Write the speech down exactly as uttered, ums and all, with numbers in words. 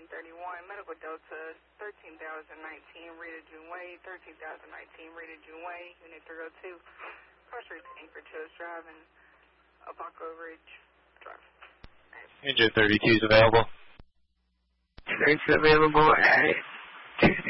thirty-one, Medical Delta, thirteen thousand nineteen, Rita June Way, thirteen thousand nineteen, Rita June Way, Unit three oh two, Crossroads Anchorage Hills Drive, and Abaco Ridge Drive. Engine thirty-two is available. Search available at